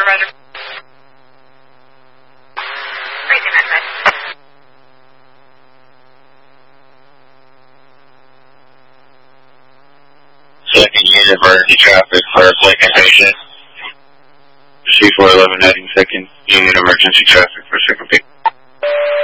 Roger. Raising that side. Second unit emergency traffic for a second patient. C411 heading second unit emergency traffic for second patient.